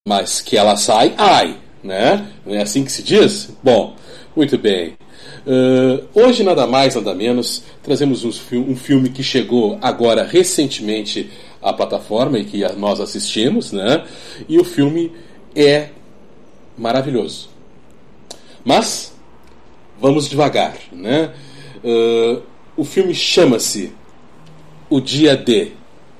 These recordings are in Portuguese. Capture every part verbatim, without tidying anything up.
mas que ela sai, ai, né? Não é assim que se diz? Bom, muito bem. Uh, hoje, nada mais, nada menos, trazemos um, fi- um filme que chegou agora recentemente à plataforma e que nós assistimos, né? E o filme é maravilhoso. Mas vamos devagar, né? Uh, o filme chama-se O Dia D,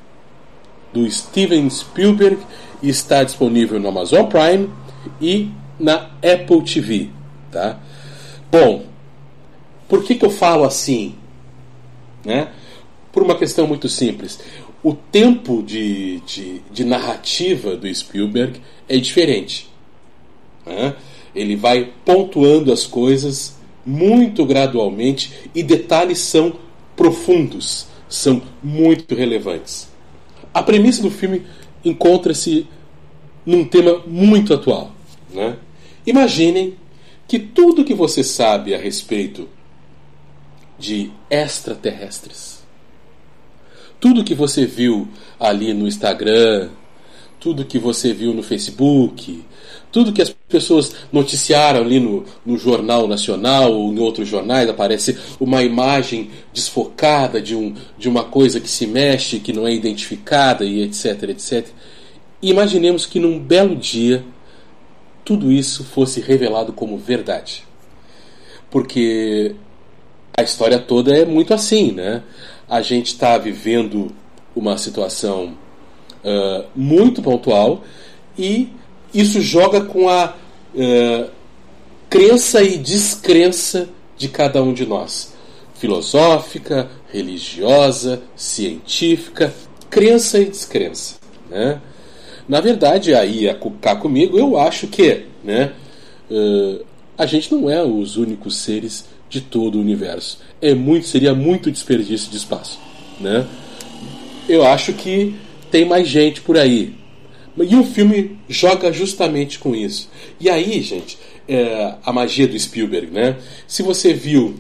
do Steven Spielberg, e está disponível no Amazon Prime e na Apple T V, tá? Bom, por que que eu falo assim, né? Por uma questão muito simples. O tempo de, de, de narrativa do Spielberg é diferente, né? Ele vai pontuando as coisas muito gradualmente e detalhes são profundos, são muito relevantes. A premissa do filme encontra-se num tema muito atual, né? Imaginem que tudo que você sabe a respeito de extraterrestres, tudo que você viu ali no Instagram, tudo que você viu no Facebook, tudo que as pessoas noticiaram ali no, no Jornal Nacional ou em outros jornais, aparece uma imagem desfocada de, um, de uma coisa que se mexe, que não é identificada e etc, etcétera. E imaginemos que num belo dia tudo isso fosse revelado como verdade. Porque a história toda é muito assim, né? A gente está vivendo uma situação uh, muito pontual e isso joga com a uh, crença e descrença de cada um de nós. Filosófica, religiosa, científica, crença e descrença, né? Na verdade, aí a cá comigo, eu acho que, né, uh, a gente não é os únicos seres de todo o universo. É muito, seria muito desperdício de espaço, né? Eu acho que tem mais gente por aí. E o filme joga justamente com isso. E aí, gente, é a magia do Spielberg, né? Se você viu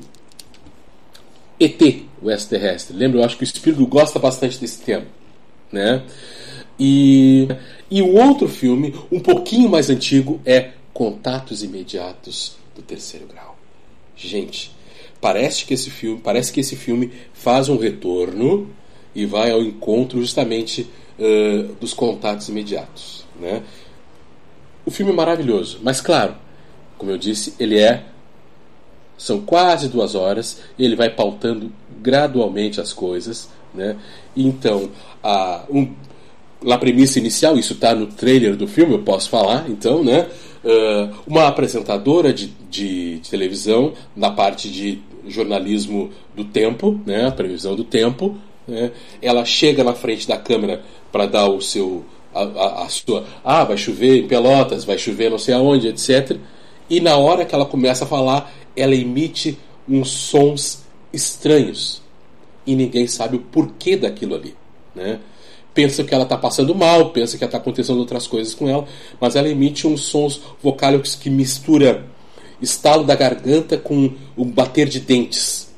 E T, o extraterrestre, lembra? Eu acho que o Spielberg gosta bastante desse tema, né? E, e o outro filme, um pouquinho mais antigo, é Contatos Imediatos do Terceiro Grau. Gente, parece que esse filme, parece que esse filme faz um retorno e vai ao encontro justamente uh, dos contatos imediatos, né? O filme é maravilhoso, mas claro, como eu disse, ele é são quase duas horas e ele vai pautando gradualmente as coisas, né? Então, a um, na premissa inicial, isso está no trailer do filme, eu posso falar, então, né? Uh, uma apresentadora de, de, de televisão na parte de jornalismo do tempo, né? A previsão do tempo, né? Ela chega na frente da câmera para dar o seu a, a, a sua ah, vai chover em Pelotas, vai chover não sei aonde, etcétera. E na hora que ela começa a falar, ela emite uns sons estranhos e ninguém sabe o porquê daquilo ali, né? Pensa que ela está passando mal, pensa que está acontecendo outras coisas com ela, mas ela emite uns sons vocálicos que mistura estalo da garganta com o bater de dentes.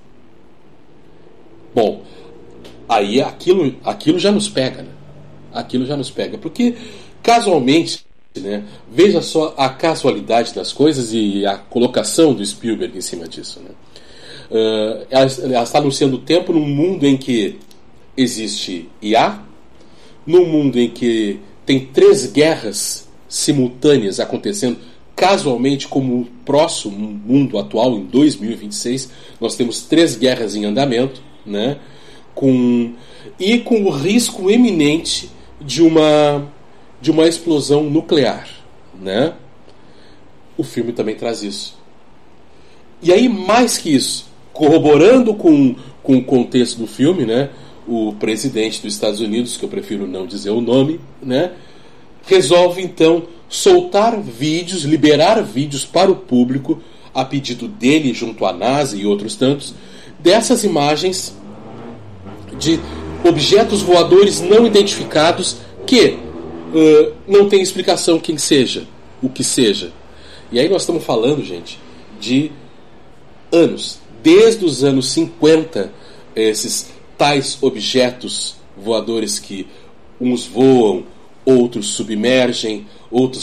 Bom, aí aquilo, aquilo já nos pega, né? Aquilo já nos pega, porque casualmente, né, veja só a casualidade das coisas e a colocação do Spielberg em cima disso, né? Uh, ela, ela está anunciando o tempo num mundo em que existe I A, num mundo em que tem três guerras simultâneas acontecendo casualmente, como o próximo mundo atual, em dois mil e vinte e seis, nós temos três guerras em andamento, né? Com, e com o risco eminente de uma, de uma explosão nuclear, né? O filme também traz isso. E aí, mais que isso, corroborando com, com o contexto do filme, né? O presidente dos Estados Unidos, que eu prefiro não dizer o nome, né, resolve então soltar vídeos, liberar vídeos para o público, a pedido dele, junto à NASA e outros tantos, dessas imagens de objetos voadores não identificados que uh, não tem explicação quem seja, o que seja. E aí nós estamos falando, gente, de anos, desde os anos cinquenta, esses tais objetos voadores que uns voam, outros submergem, outros